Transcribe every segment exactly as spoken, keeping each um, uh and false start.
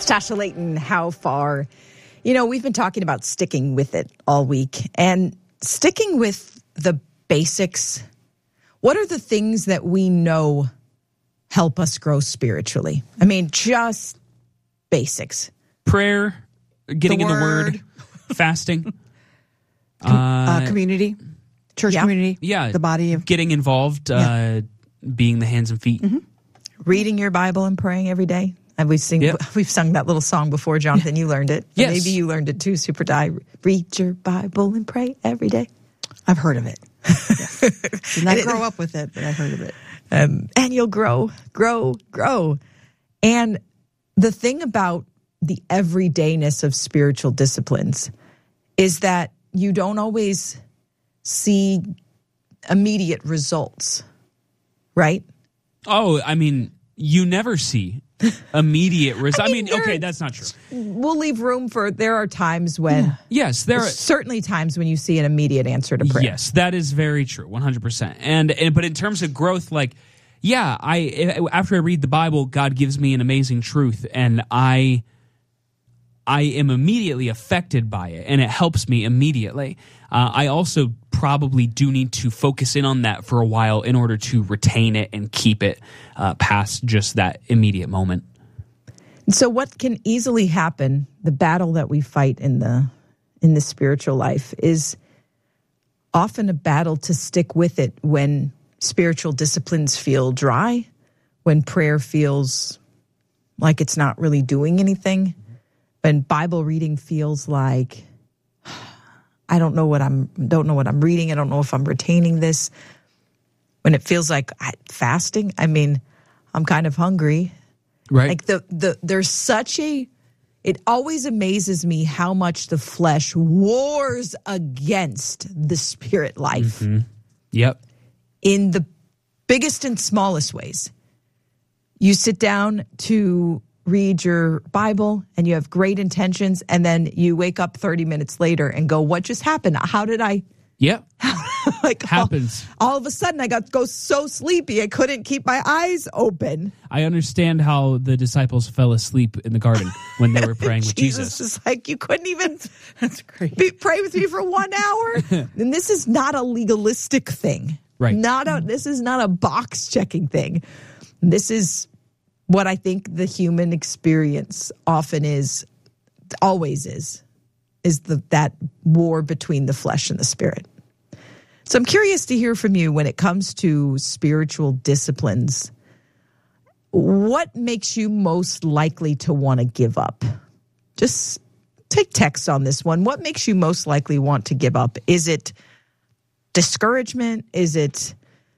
Tasha Layton, how far? You know, we've been talking about sticking with it all week and sticking with the basics. What are the things that we know help us grow spiritually? I mean, just basics. Prayer, getting the in the word. Word, fasting. uh, uh, community, church yeah. community, Yeah. the body of... Getting involved, Yeah. uh, being the hands and feet. Mm-hmm. Reading your Bible and praying every day. And we've sing, Yep. we've sung that little song before, Jonathan. You learned it. Yes. Maybe you learned it too, Super Die. Read your Bible and pray every day. I've heard of it. Yes. Did not grow up with it, but I've heard of it. Um, and you'll grow, grow, grow. And the thing about the everydayness of spiritual disciplines is that you don't always see immediate results, right? Oh, I mean, you never see immediate results. I I mean, mean, okay, there- that's not true. We'll leave room for, there are times when, Yes, there are. certainly times when you see an immediate answer to prayer. Yes, that is very true, one hundred percent. And, and but in terms of growth, like, yeah, I after I read the Bible, God gives me an amazing truth, and I I am immediately affected by it, and it helps me immediately. Uh, I also probably do need to focus in on that for a while in order to retain it and keep it uh, past just that immediate moment. So what can easily happen, the battle that we fight in the in the spiritual life, is often a battle to stick with it when spiritual disciplines feel dry, when prayer feels like it's not really doing anything, when Bible reading feels like I don't know what I'm don't know what I'm reading, I don't know if I'm retaining this. When it feels like I, fasting, I mean, I'm kind of hungry. Right. Like the, the there's such a, it always amazes me how much the flesh wars against the spirit life Mm-hmm. Yep. in the biggest and smallest ways. You sit down to read your Bible and you have great intentions, and then you wake up thirty minutes later and go, what just happened? How did I, Yep. like, Happens. All, all of a sudden I got go so sleepy I couldn't keep my eyes open. I understand how the disciples fell asleep in the garden when they were praying with Jesus. Jesus is like, you couldn't even That's great. be, pray with me for one hour. And this is not a legalistic thing. Right. Not a, this is not a box checking thing. This is what I think the human experience often is, always is, is the that war between the flesh and the spirit. So I'm curious to hear from you when it comes to spiritual disciplines. What makes you most likely to want to give up? Just take text on this one. What makes you most likely want to give up? Is it discouragement? Is it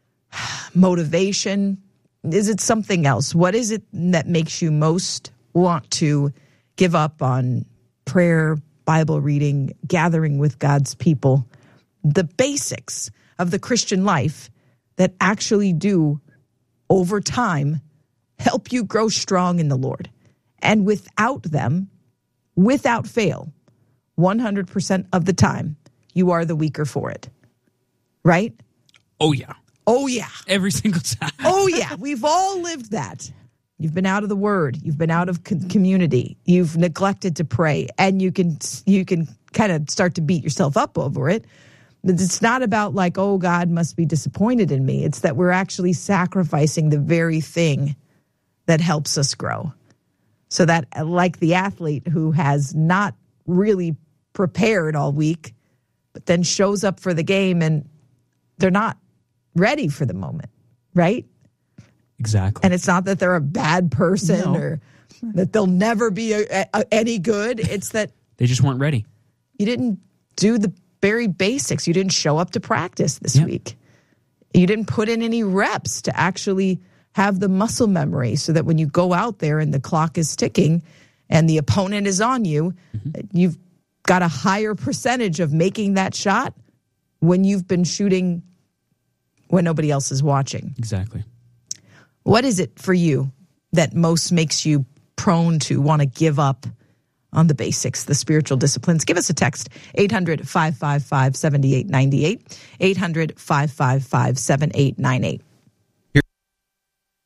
motivation? Is it something else? What is it that makes you most want to give up on prayer, Bible reading, gathering with God's people, the basics of the Christian life that actually do, over time, help you grow strong in the Lord? And without them, without fail, one hundred percent of the time, you are the weaker for it. Right? Oh, yeah. Oh, yeah. Every single time. Oh, yeah. We've all lived that. You've been out of the word. You've been out of co- community. You've neglected to pray. And you can you can kind of start to beat yourself up over it. But it's not about like, oh, God must be disappointed in me. It's that we're actually sacrificing the very thing that helps us grow. So that, like the athlete who has not really prepared all week, but then shows up for the game and they're not ready for the moment, right? Exactly. And it's not that they're a bad person No. or that they'll never be a, a, any good. It's that They just weren't ready. you didn't do the very basics. You didn't show up to practice this Yep. week. You didn't put in any reps to actually have the muscle memory so that when you go out there and the clock is ticking and the opponent is on you, mm-hmm. you've got a higher percentage of making that shot when you've been shooting when nobody else is watching. Exactly. What is it for you that most makes you prone to want to give up on the basics, the spiritual disciplines? Give us a text, eight hundred, five five five, seven eight nine eight, eight hundred, five five five, seven eight nine eight.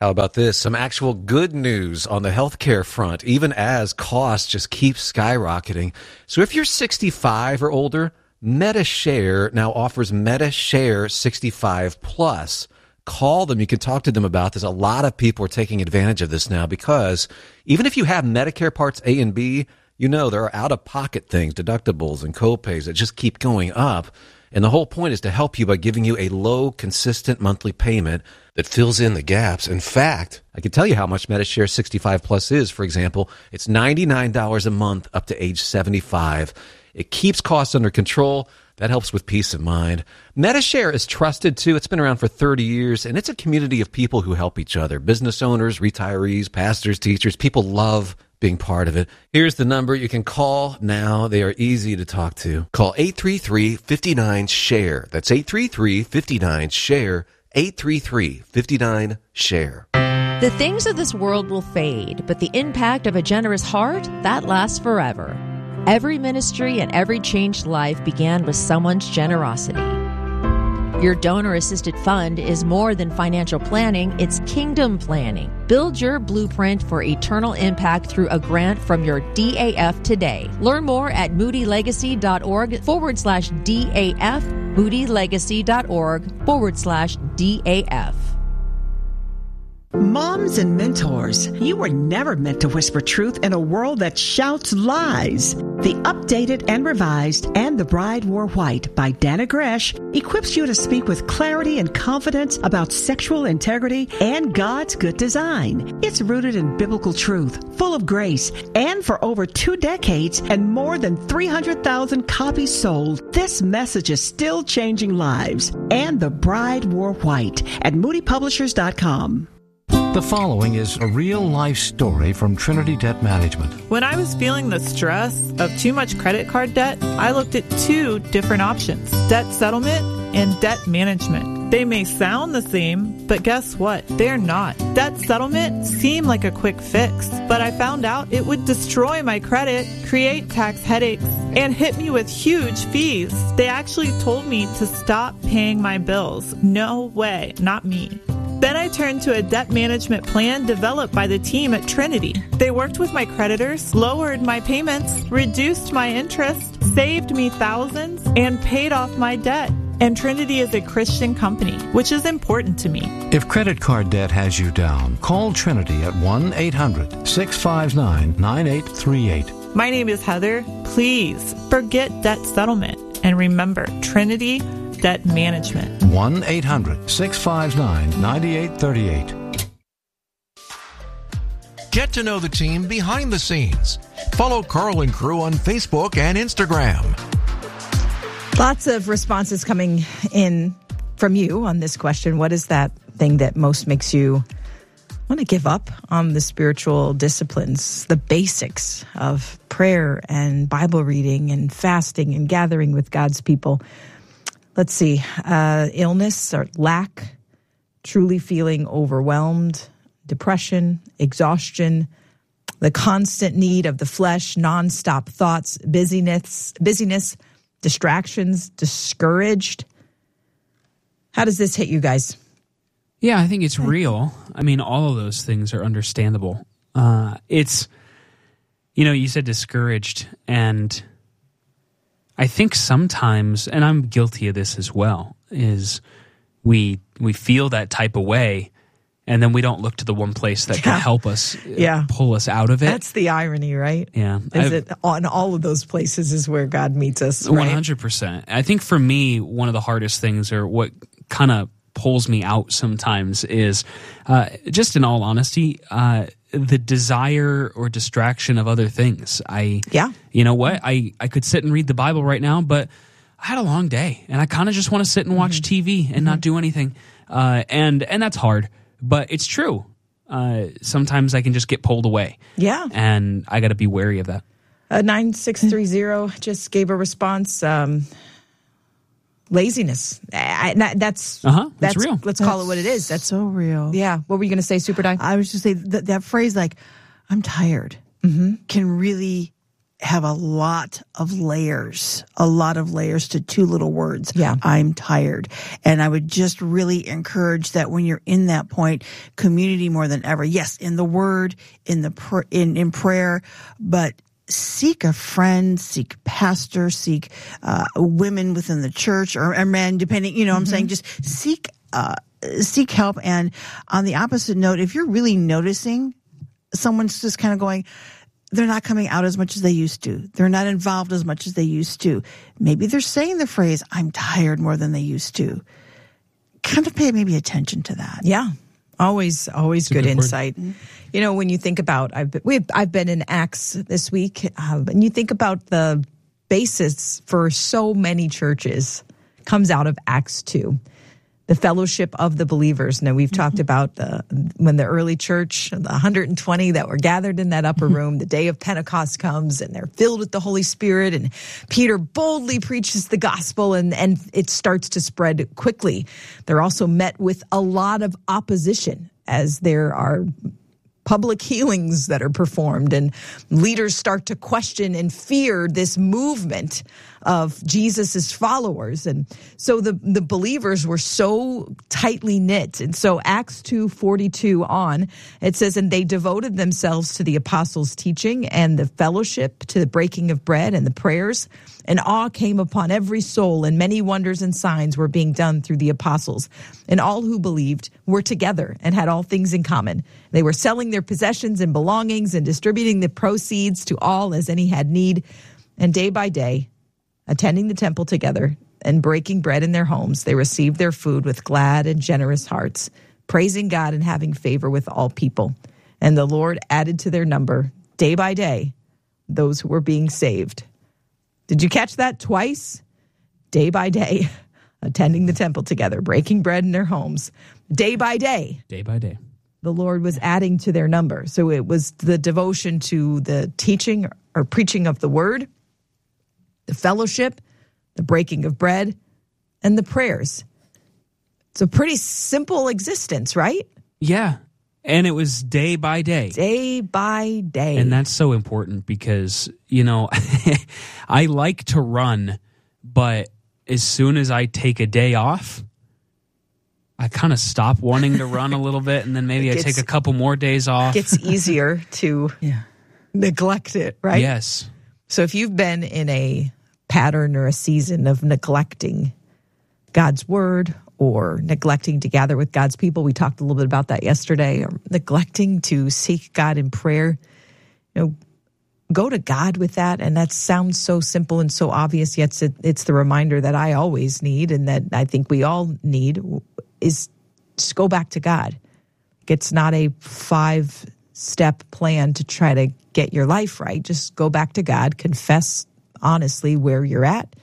How about this? Some actual good news on the healthcare front, even as costs just keep skyrocketing. So if you're sixty-five or older, MediShare now offers MediShare sixty-five plus. Call them. You can talk to them about this. A lot of people are taking advantage of this now because even if you have Medicare Parts A and B, you know there are out-of-pocket things, deductibles and copays that just keep going up. And the whole point is to help you by giving you a low, consistent monthly payment that fills in the gaps. In fact, I can tell you how much MediShare sixty-five plus is. For example, it's ninety-nine dollars a month up to age seventy-five. It keeps costs under control. That helps with peace of mind. MediShare is trusted, too. It's been around for thirty years, and it's a community of people who help each other. Business owners, retirees, pastors, teachers. People love being part of it. Here's the number you can call now. They are easy to talk to. Call eight three three, five nine, SHARE. That's eight three three, five nine, SHARE. eight three three, five nine, SHARE. The things of this world will fade, but the impact of a generous heart, that lasts forever. Every ministry and every changed life began with someone's generosity. Your donor-assisted fund is more than financial planning, it's kingdom planning. Build your blueprint for eternal impact through a grant from your D A F today. Learn more at moodylegacy.org forward slash DAF, moodylegacy.org forward slash DAF. Moms and mentors, you were never meant to whisper truth in a world that shouts lies. The updated and revised And the Bride Wore White by Dana Gresh equips you to speak with clarity and confidence about sexual integrity and God's good design. It's rooted in biblical truth, full of grace, and for over two decades and more than three hundred thousand copies sold, this message is still changing lives. And the Bride Wore White at moody publishers dot com. The following is a real-life story from Trinity Debt Management. When I was feeling the stress of too much credit card debt, I looked at two different options, debt settlement and debt management. They may sound the same, but guess what? They're not. Debt settlement seemed like a quick fix, but I found out it would destroy my credit, create tax headaches, and hit me with huge fees. They actually told me to stop paying my bills. No way, not me. Then I turned to a debt management plan developed by the team at Trinity. They worked with my creditors, lowered my payments, reduced my interest, saved me thousands, and paid off my debt. And Trinity is a Christian company, which is important to me. If credit card debt has you down, call Trinity at one eight hundred, six five nine, nine eight three eight. My name is Heather. Please forget debt settlement and remember Trinity Debt Management. one eight hundred, six five nine, nine eight three eight. Get to know the team behind the scenes. Follow Carl and Crew on Facebook and Instagram. Lots of responses coming in from you on this question. What is that thing that most makes you want to give up on the spiritual disciplines, the basics of prayer and Bible reading and fasting and gathering with God's people? Let's see, uh, illness or lack, truly feeling overwhelmed, depression, exhaustion, the constant need of the flesh, nonstop thoughts, busyness, busyness, distractions, discouraged. How does this hit you guys? Yeah, I think it's real. I mean, all of those things are understandable. Uh, it's, you know, you said discouraged, and I think sometimes, and I'm guilty of this as well, is we we feel that type of way, and then we don't look to the one place that can Yeah. help us, Yeah. pull us out of it. That's the irony, right? Yeah. Is I've- it on all of those places is where God meets us, One right? hundred percent. I think for me, one of the hardest things, or what kind of pulls me out sometimes, is uh, just in all honesty, uh, the desire or distraction of other things. I, Yeah. you know what? I I could sit and read the Bible right now, but I had a long day, and I kind of just want to sit and watch T V and not do anything. Uh, and and that's hard, but it's true. Uh, sometimes I can just get pulled away. Yeah. And I got to be wary of that. Uh, nine six three zero just gave a response. Um, laziness. I, I, that's Uh-huh. That's real. Let's call it what it is. That's so real. yeah. What were you going to say, Super Di? I was just saying that that phrase, like, I'm tired, can really have a lot of layers, a lot of layers to two little words. Yeah. I'm tired. And I would just really encourage that when you're in that point, community more than ever. Yes, in the word, in the pr- in, in prayer, but seek a friend, seek pastor, seek uh, women within the church or, or men, depending, you know what I'm saying? Just seek uh, seek help. And on the opposite note, if you're really noticing someone's just kind of going, they're not coming out as much as they used to. They're not involved as much as they used to. Maybe they're saying the phrase, I'm tired more than they used to. Kind of pay maybe attention to that. Yeah. Always, always good, good word. insight. You know, when you think about, I've been, we've, I've been in Acts this week, um, and you think about the basis for so many churches comes out of Acts two. The fellowship of the believers. Now, we've mm-hmm. talked about the, when the early church, the one hundred twenty that were gathered in that upper room, the day of Pentecost comes and they're filled with the Holy Spirit, and Peter boldly preaches the gospel, and, and it starts to spread quickly. They're also met with a lot of opposition as there are public healings that are performed, and leaders start to question and fear this movement of Jesus's followers. And so the, the believers were so tightly knit. And so Acts two forty-two on, it says, and they devoted themselves to the apostles' teaching and the fellowship, to the breaking of bread and the prayers. And awe came upon every soul, and many wonders and signs were being done through the apostles. And all who believed were together and had all things in common. They were selling their possessions and belongings and distributing the proceeds to all as any had need. And day by day, attending the temple together and breaking bread in their homes, they received their food with glad and generous hearts, praising God and having favor with all people. And the Lord added to their number, day by day, those who were being saved. Did you catch that twice? Day by day, attending the temple together, breaking bread in their homes. Day by day. Day by day. The Lord was adding to their number. So it was the devotion to the teaching or preaching of the word, the fellowship, the breaking of bread, and the prayers. It's a pretty simple existence, right? Yeah. And it was day by day. Day by day. And that's so important because, you know, I like to run, but as soon as I take a day off, I kind of stop wanting to run a little bit, and then maybe gets, I take a couple more days off. It's easier to yeah. neglect it, right? Yes. So if you've been in a pattern or a season of neglecting God's word or neglecting to gather with God's people, we talked a little bit about that yesterday, or neglecting to seek God in prayer, you know, go to God with that. And that sounds so simple and so obvious, yet it's, it's the reminder that I always need, and that I think we all need, is just go back to God. It's not a five-step plan to try to get your life right. Just go back to God, confess honestly where you're at,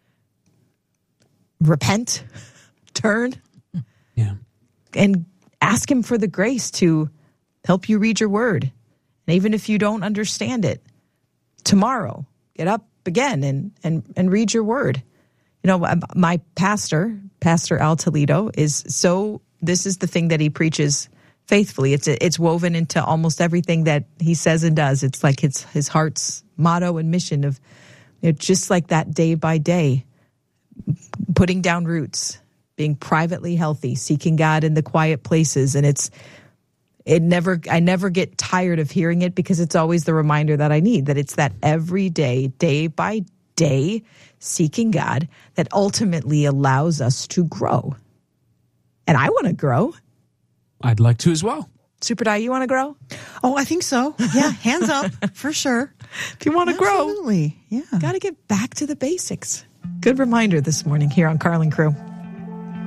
repent, turn, yeah, and ask him for the grace to help you read your word. And even if you don't understand it, tomorrow, get up again and, and, and read your word. You know, my pastor, Pastor Al Toledo, is so, this is the thing that he preaches faithfully. It's it's woven into almost everything that he says and does. It's like his, his heart's motto and mission of, you know, just like that, day by day, putting down roots, being privately healthy, seeking God in the quiet places. And it's, it never, I never get tired of hearing it, because it's always the reminder that I need, that it's that everyday, day by day, seeking God that ultimately allows us to grow. And I want to grow. I'd like to as well. Super Di, you want to grow? Oh, I think so. Yeah, hands up, for sure. If you want to grow, absolutely, yeah. Got to get back to the basics. Good reminder this morning here on Carl and Crew.